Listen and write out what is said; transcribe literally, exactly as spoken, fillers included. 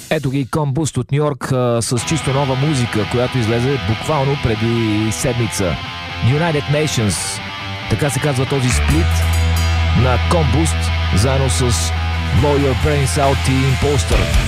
Ето ги Combust от Ню Йорк а, с чисто нова музика, която излезе буквално преди седмица. United Nations, така се казва този сплит на Combust, заедно с Blow Your Brains Out и Imposter.